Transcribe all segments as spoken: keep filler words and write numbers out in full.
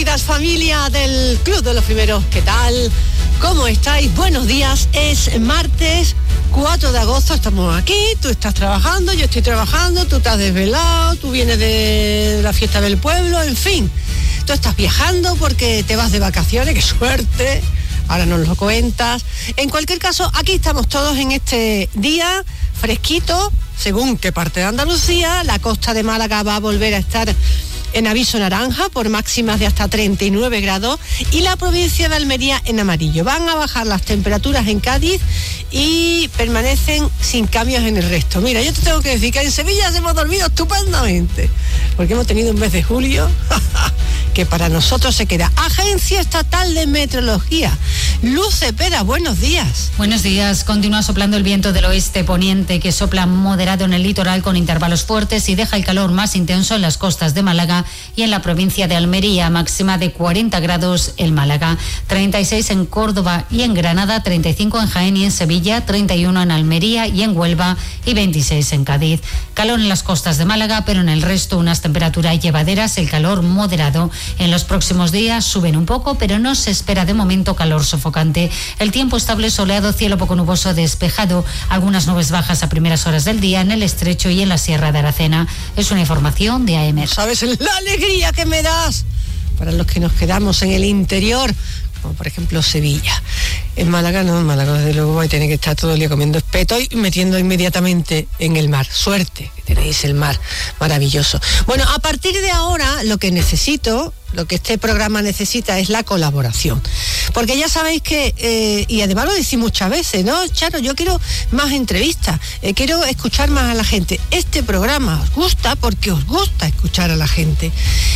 queridas familia del Club de los Primeros, ¿qué tal? ¿Cómo estáis? Buenos días, es martes cuatro de agosto, estamos aquí, tú estás trabajando, yo estoy trabajando, tú estás desvelado, tú vienes de la fiesta del pueblo, en fin, tú estás viajando porque te vas de vacaciones, qué suerte, ahora nos lo cuentas. En cualquier caso, aquí estamos todos en este día fresquito, según qué parte de Andalucía. La costa de Málaga va a volver a estar en aviso naranja por máximas de hasta treinta y nueve grados y la provincia de Almería en amarillo. Van a bajar las temperaturas en Cádiz y permanecen sin cambios en el resto. Mira, yo te tengo que decir que en Sevilla se hemos dormido estupendamente porque hemos tenido un mes de julio que para nosotros se queda. Agencia Estatal de Meteorología, Luz Cepeda, buenos días. Buenos días. Continúa soplando el viento del oeste poniente que sopla moderado en el litoral con intervalos fuertes y deja el calor más intenso en las costas de Málaga y en la provincia de Almería, máxima de cuarenta grados en Málaga, treinta y seis en Córdoba y en Granada, treinta y cinco en Jaén y en Sevilla, treinta y uno en Almería y en Huelva y veintiséis en Cádiz. Calor en las costas de Málaga, pero en el resto unas temperaturas llevaderas, el calor moderado. En los próximos días suben un poco, pero no se espera de momento calor sofocante. El tiempo estable, soleado, cielo poco nuboso, despejado, algunas nubes bajas a primeras horas del día en el Estrecho y en la Sierra de Aracena. Es una información de A M. ¿Sabes la alegría que me das? Para los que nos quedamos en el interior, como por ejemplo Sevilla. En Málaga no, en Málaga desde luego vais a tener que estar todo el día comiendo espeto y metiendo inmediatamente en el mar. Suerte que tenéis el mar maravilloso. Bueno, a partir de ahora lo que necesito, lo que este programa necesita es la colaboración. Porque ya sabéis que, eh, y además lo decís muchas veces, ¿no? Charo, yo quiero más entrevistas, eh, quiero escuchar más a la gente. Este programa os gusta porque os gusta escuchar a la gente.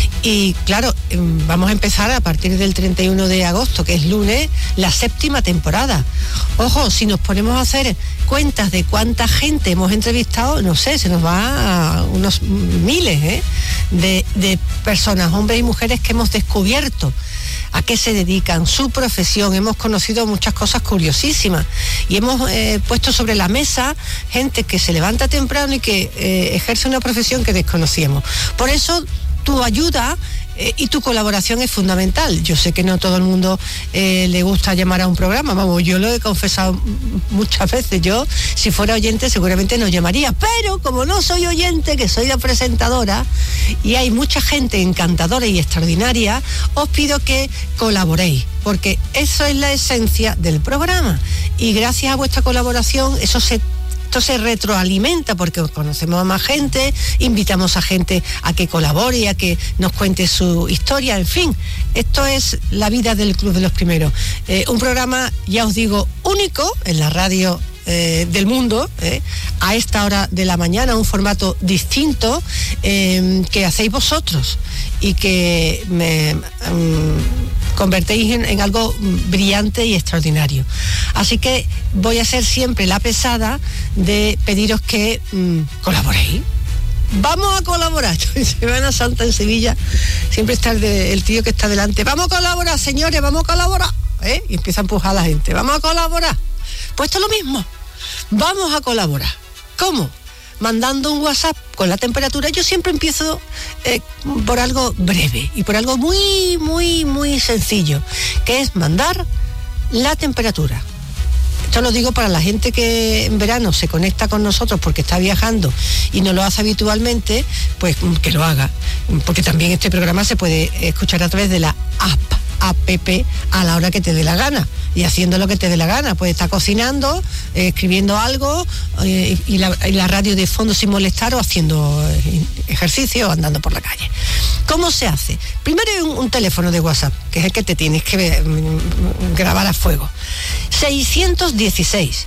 Y claro, eh, vamos a empezar a partir del treinta y uno de agosto, que es lunes, la séptima temporada. Ojo, si nos ponemos a hacer cuentas de cuánta gente hemos entrevistado, no sé, se nos va a unos miles, ¿eh? de, de personas, hombres y mujeres que hemos descubierto a qué se dedican, su profesión. Hemos conocido muchas cosas curiosísimas y hemos eh, puesto sobre la mesa gente que se levanta temprano y que eh, ejerce una profesión que desconocíamos. Por eso tu ayuda eh, y tu colaboración es fundamental. Yo sé que no todo el mundo eh, le gusta llamar a un programa, vamos, yo lo he confesado muchas veces. Yo, si fuera oyente, seguramente no llamaría, pero como no soy oyente, que soy la presentadora, y hay mucha gente encantadora y extraordinaria, os pido que colaboréis, porque eso es la esencia del programa, y gracias a vuestra colaboración eso se Esto se retroalimenta porque conocemos a más gente, invitamos a gente a que colabore, a que nos cuente su historia, en fin, esto es la vida del Club de los Primeros. Eh, un programa, ya os digo, único en la radio eh, del mundo, eh, a esta hora de la mañana, un formato distinto eh, que hacéis vosotros y que me... Um, convertéis en, en algo brillante y extraordinario. Así que voy a ser siempre la pesada de pediros que mmm, colaboréis. Vamos a colaborar. En Semana Santa en Sevilla siempre está el, de, el tío que está delante. Vamos a colaborar, señores, vamos a colaborar. ¿Eh? Y empieza a empujar a la gente. Vamos a colaborar. Pues esto es lo mismo. Vamos a colaborar. ¿Cómo? Mandando un WhatsApp con la temperatura. Yo siempre empiezo eh, por algo breve y por algo muy, muy, muy sencillo, que es mandar la temperatura. Esto lo digo para la gente que en verano se conecta con nosotros porque está viajando y no lo hace habitualmente, pues que lo haga, porque también este programa se puede escuchar a través de la app, app a la hora que te dé la gana y haciendo lo que te dé la gana. Puedes estar cocinando, eh, escribiendo algo eh, y, la, y la radio de fondo sin molestar, o haciendo eh, ejercicio o andando por la calle. ¿Cómo se hace? Primero hay un, un teléfono de WhatsApp, que es el que te tienes que ver, grabar a fuego. seiscientos dieciséis,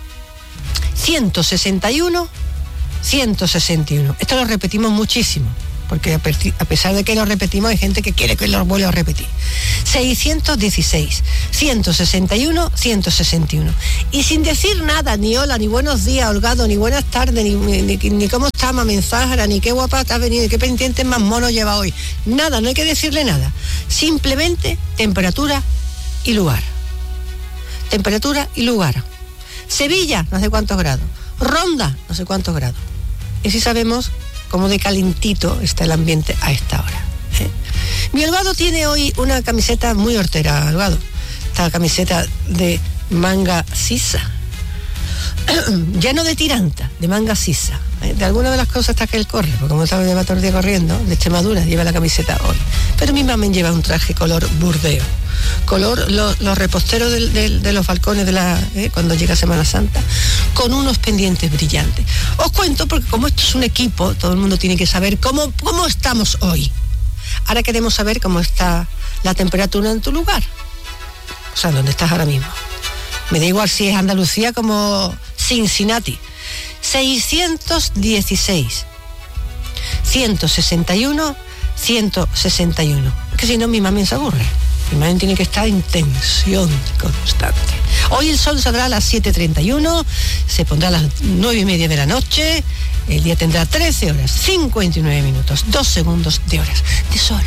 ciento sesenta y uno, ciento sesenta y uno. Esto lo repetimos muchísimo, porque a pesar de que lo repetimos, hay gente que quiere que lo vuelva a repetir. seiscientos dieciséis, ciento sesenta y uno, ciento sesenta y uno. Y sin decir nada, ni hola, ni buenos días, Holgado, ni buenas tardes, ni, ni, ni cómo está, mamenzajara, ni qué guapa te has venido, ni qué pendientes más mono lleva hoy. Nada, no hay que decirle nada. Simplemente temperatura y lugar. Temperatura y lugar. Sevilla, no sé cuántos grados. Ronda, no sé cuántos grados. Y si sabemos cómo de calentito está el ambiente a esta hora. ¿eh? Mi Holgado tiene hoy una camiseta muy hortera, Holgado. Esta camiseta de manga sisa. Ya no de tiranta, de manga sisa. De alguna de las cosas está que él corre, porque como sabe, lleva todo el día corriendo, de Extremadura, lleva la camiseta hoy. Pero mi mamá lleva un traje color burdeo. Color, lo, los reposteros de, de, de los balcones de la eh, cuando llega Semana Santa, con unos pendientes brillantes. Os cuento porque como esto es un equipo, todo el mundo tiene que saber cómo, cómo estamos hoy. Ahora queremos saber cómo está la temperatura en tu lugar. O sea, ¿dónde estás ahora mismo? Me da igual si es Andalucía como Cincinnati. seiscientos dieciséis, ciento sesenta y uno, ciento sesenta y uno. Es que si no, mi mami se aburre. Mi mami tiene que estar en tensión constante. Hoy el sol saldrá a las siete treinta y uno, se pondrá a las nueve y media de la noche. El día tendrá trece horas, cincuenta y nueve minutos, dos segundos de horas de sol.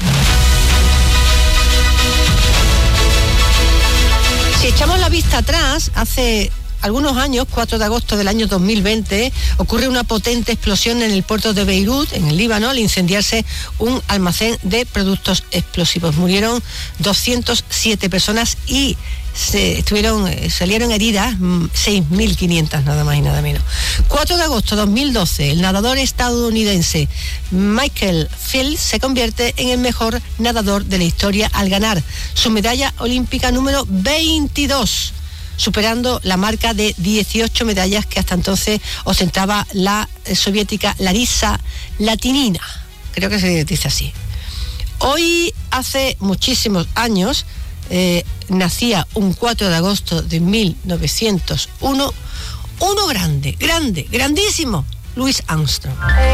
Si echamos la vista atrás, hace algunos años, cuatro de agosto del año dos mil veinte, ocurre una potente explosión en el puerto de Beirut, en el Líbano, al incendiarse un almacén de productos explosivos. Murieron doscientas siete personas y se estuvieron, salieron heridas seis mil quinientas, nada más y nada menos. cuatro de agosto de dos mil doce, el nadador estadounidense Michael Phelps se convierte en el mejor nadador de la historia al ganar su medalla olímpica número veintidós, superando la marca de dieciocho medallas que hasta entonces ostentaba la soviética Larisa Latinina. Creo que se dice así. Hoy, hace muchísimos años, eh, nacía un cuatro de agosto de mil novecientos uno, uno grande, grande, grandísimo, Louis Armstrong.